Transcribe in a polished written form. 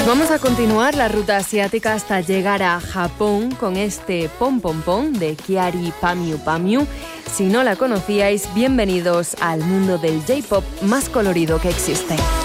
Vamos a continuar la ruta asiática hasta llegar a Japón con este Pom Pom Pom de Kyary Pamyu Pamyu. Si no la conocíais, bienvenidos al mundo del J-pop más colorido que existe.